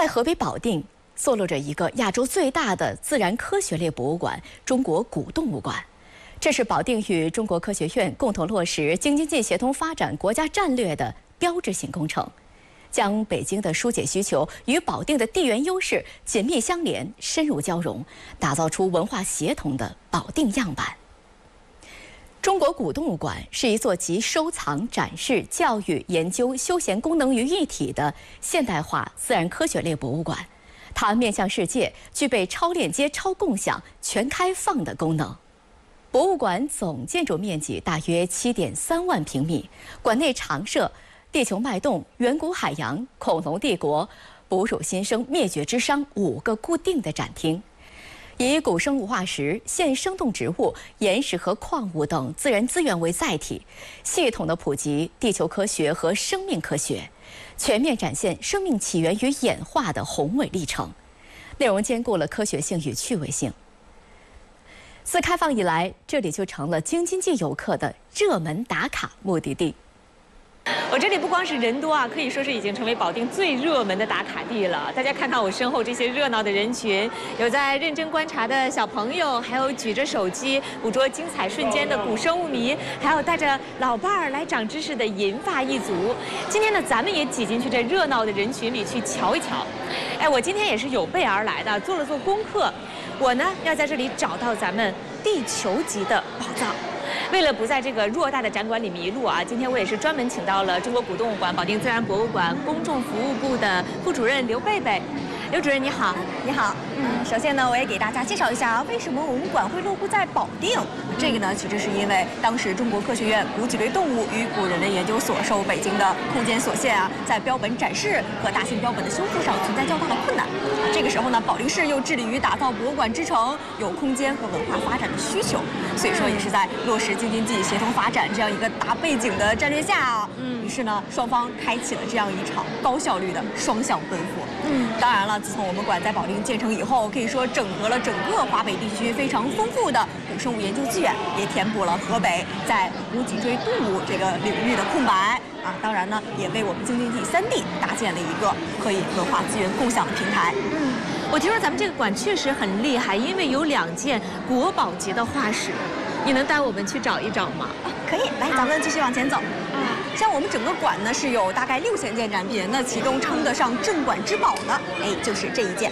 在河北保定坐落着一个亚洲最大的自然科学类博物馆——中国古动物馆。这是保定与中国科学院共同落实京津冀协同发展国家战略的标志性工程，将北京的疏解需求与保定的地缘优势紧密相连、深入交融，打造出文化协同的保定样板。中国古动物馆是一座集收藏、展示、教育、研究、休闲功能于一体的现代化自然科学类博物馆。它面向世界，具备超链接、超共享、全开放的功能。博物馆总建筑面积大约7.3万平米，馆内常设地球脉动、远古海洋、恐龙帝国、哺乳新生、灭绝之殇5个固定的展厅。以古生物化石、现生动植物、岩石和矿物等自然资源为载体，系统地普及地球科学和生命科学，全面展现生命起源与演化的宏伟历程。内容兼顾了科学性与趣味性。自开放以来，这里就成了京津冀游客的热门打卡目的地。 我这里不光是人多啊，可以说是已经成为保定最热门的打卡地了。大家看看我身后这些热闹的人群，有在认真观察的小朋友，还有举着手机捕捉精彩瞬间的古生物迷，还有带着老伴儿来长知识的银发一族。今天呢，咱们也挤进去这热闹的人群里去瞧一瞧。哎，我今天也是有备而来的，做了做功课。我呢要在这里找到咱们地球级的宝藏。为了不在这个偌大的展馆里迷路啊，今天我也是专门请到了中国古动物馆保定自然博物馆公众服务部的副主任刘贝贝。刘主任你好。 你好。首先呢，我也给大家介绍一下为什么我们馆会落户在保定。这个呢，其实是因为当时中国科学院古脊椎动物与古人类研究所受北京的空间所限啊，在标本展示和大型标本的修复上存在较大的困难。这个时候呢，保定市又致力于打造博物馆之城，有空间和文化发展的需求，所以说也是在落实京津冀协同发展这样一个大背景的战略下啊，于是呢，双方开启了这样一场高效率的双向奔赴。当然了，自从我们馆在保定建成以后，可以说整合了整个华北地区非常丰富的古生物研究资源，也填补了河北在古脊椎动物这个领域的空白啊。当然呢，也为我们京津冀3地搭建了一个可以文化资源共享的平台。 我听说咱们这个馆确实很厉害，因为有2件国宝级的化石，你能带我们去找一找吗？ 可以，来，咱们继续往前走。像我们整个馆呢是有大概6000件展品，那其中称得上镇馆之宝的，就是这一件。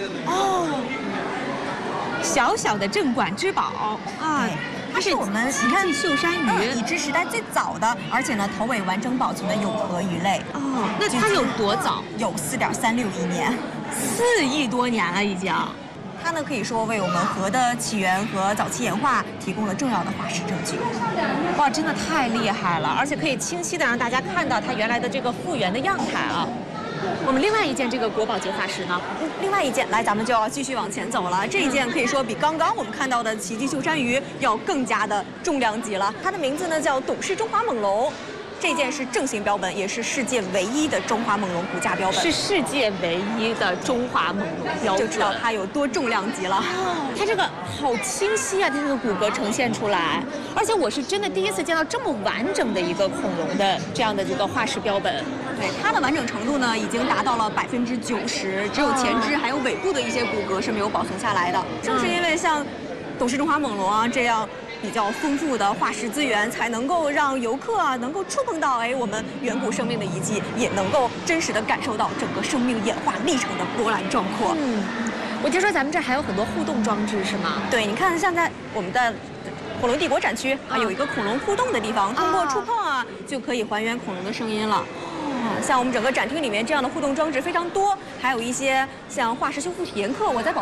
小小的镇馆之宝啊， 它是我们你看秀山鱼， 已知时代最早的，而且呢头尾完整保存的有壳鱼类。 那它有多早？ 有4.36亿年 ，4亿多年了已经。 它呢可以说为我们河的起源和早期演化提供了重要的化石证据。 哇，真的太厉害了，而且可以清晰的让大家看到它原来的这个复原的样态啊。我们另外一件这个国宝级化石呢？ 另外一件，来，咱们就要继续往前走了。这一件可以说比刚刚我们看到的奇迹秀山鱼要更加的重量级了。它的名字呢叫董氏中华猛龙。这件是正形标本，也是世界唯一的中华猛龙骨架标本。 是世界唯一的中华猛龙标准， 就知道它有多重量级了。 它这个好清晰啊，它这个骨骼呈现出来，而且我是真的第一次见到这么完整的一个恐龙的这样的一个化石标本。 对，它的完整程度呢已经达到了90%，只有前肢还有尾部的一些骨骼是没有保存下来的。正是因为像董氏中华猛龙啊这样比较丰富的化石资源，才能够让游客啊能够触碰到我们远古生命的遗迹，也能够真实的感受到整个生命演化历程的波澜壮阔。 我听说咱们这还有很多互动装置是吗？ 对，你看像在我们的恐龙帝国展区啊，有一个恐龙互动的地方，通过触碰啊就可以还原恐龙的声音了。像我们整个展厅里面这样的互动装置非常多，还有一些像化石修复体验课，我在